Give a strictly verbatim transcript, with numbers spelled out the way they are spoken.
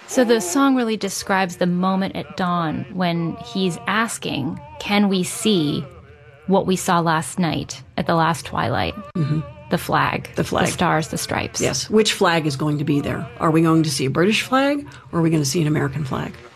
So the song really describes the moment at dawn when he's asking, can we see what we saw last night at the last twilight? Mm-hmm. The flag. The flag. The stars, the stripes. Yes. Which flag is going to be there? Are we going to see a British flag or are we going to see an American flag?